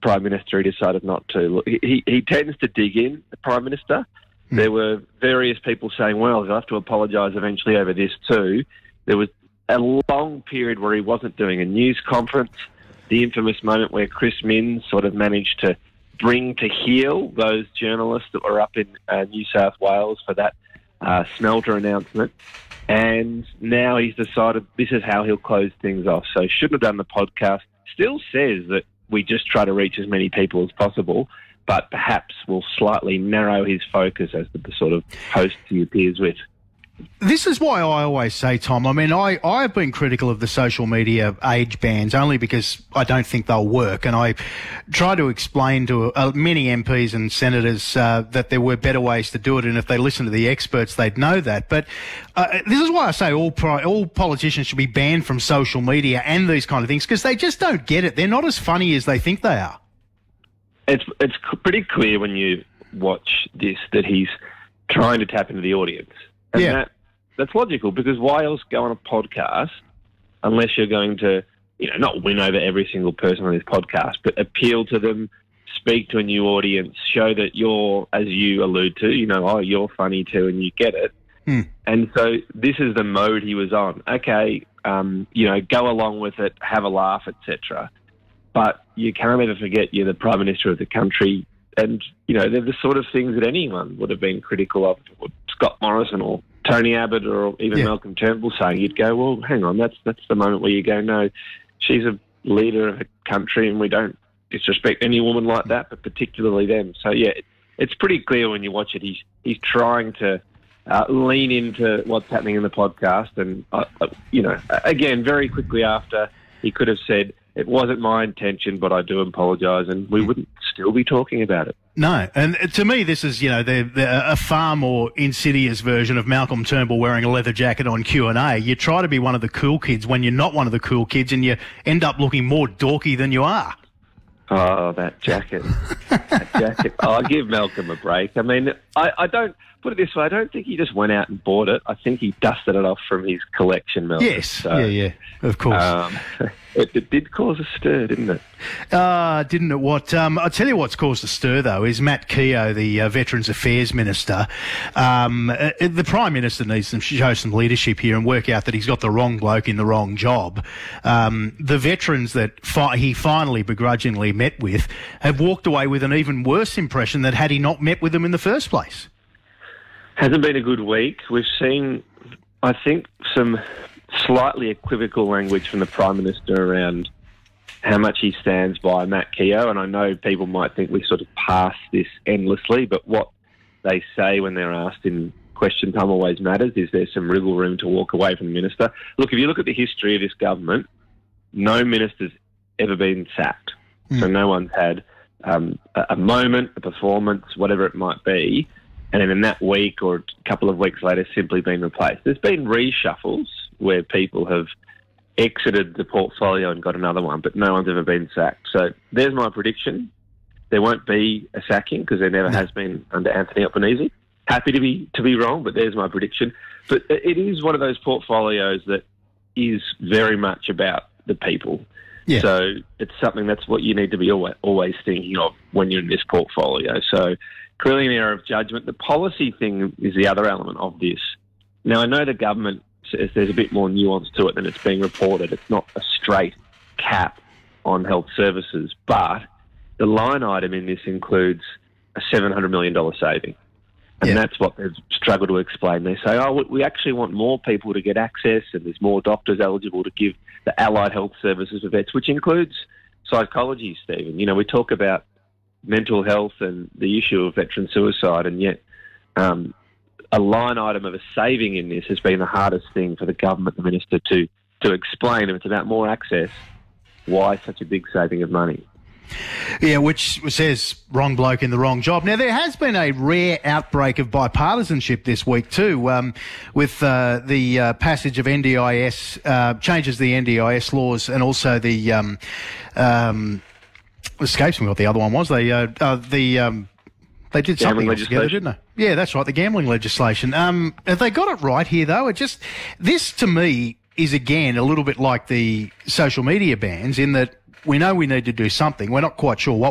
Prime Minister, he decided not to. Look, he tends to dig in, the Prime Minister. There were various people saying, well, he'll have to apologise eventually over this too. There was a long period where he wasn't doing a news conference. The infamous moment where Chris Minns sort of managed to bring to heel those journalists that were up in New South Wales for that smelter announcement. And now he's decided this is how he'll close things off. So shouldn't have done the podcast. Still says that we just try to reach as many people as possible, but perhaps will slightly narrow his focus as to the sort of host he appears with. This is why I always say, Tom, I mean, I've been critical of the social media age bans only because I don't think they'll work. And I try to explain to many MPs and senators that there were better ways to do it. And if they listen to the experts, they'd know that. But this is why I say all politicians should be banned from social media and these kind of things, because they just don't get it. They're not as funny as they think they are. It's pretty clear when you watch this that he's trying to tap into the audience. And that's logical, because why else go on a podcast unless you're going to, not win over every single person on this podcast, but appeal to them, speak to a new audience, show that you're, as you allude to, you're funny too and you get it. And so this is the mode he was on. Okay, go along with it, have a laugh, etc. But you can't ever forget you're the Prime Minister of the country. And, they're the sort of things that anyone would have been critical of. Scott Morrison or Tony Abbott or even Malcolm Turnbull saying, you'd go, well, hang on, that's the moment where you go, no, she's a leader of a country and we don't disrespect any woman like that, but particularly them. So, it's pretty clear when you watch it. He's trying to lean into what's happening in the podcast. And, again, very quickly after, he could have said, it wasn't my intention, but I do apologise, and we wouldn't still be talking about it. No, and to me this is, a far more insidious version of Malcolm Turnbull wearing a leather jacket on Q&A. You try to be one of the cool kids when you're not one of the cool kids, and you end up looking more dorky than you are. Oh, that jacket. I'll give Malcolm a break. I mean, I don't... Put it this way, I don't think he just went out and bought it. I think he dusted it off from his collection, Malcolm. Yes, so, of course. It did cause a stir, didn't it? Didn't it? What? I'll tell you what's caused a stir, though, is Matt Keogh, the Veterans Affairs Minister. The Prime Minister needs to show some leadership here and work out that he's got the wrong bloke in the wrong job. The veterans that he finally begrudgingly met with have walked away with an even worse impression than had he not met with them in the first place. Hasn't been a good week. We've seen, I think, some slightly equivocal language from the Prime Minister around how much he stands by Matt Keogh, and I know people might think we sort of pass this endlessly, but what they say when they're asked in question time always matters. Is there some wriggle room to walk away from the minister? Look, if you look at the history of this government, no minister's ever been sacked. So no one's had a moment, a performance, whatever it might be, and then in that week or a couple of weeks later simply been replaced. There's been reshuffles where people have exited the portfolio and got another one, but no one's ever been sacked. So there's my prediction. There won't be a sacking because there never has been under Anthony Albanese. Happy to be wrong, but there's my prediction. But it is one of those portfolios that is very much about the people. Yeah. So it's something that's what you need to be always thinking of when you're in this portfolio. So clearly an error of judgment. The policy thing is the other element of this. Now, I know the government says there's a bit more nuance to it than it's being reported. It's not a straight cap on health services, but the line item in this includes a $700 million saving. And that's what they've struggled to explain. They say, we actually want more people to get access and there's more doctors eligible to give the allied health services for vets, which includes psychology, Stephen. We talk about mental health and the issue of veteran suicide, and yet a line item of a saving in this has been the hardest thing for the government, the minister, to explain. If it's about more access, why such a big saving of money? Yeah, which says wrong bloke in the wrong job. Now, there has been a rare outbreak of bipartisanship this week too, with the passage of NDIS, changes the NDIS laws, and also the escapes me what the other one was. They did something else together, didn't they? Yeah, that's right, the gambling legislation. Have they got it right here, though? This, to me, is, again, a little bit like the social media bans in that we know we need to do something. We're not quite sure what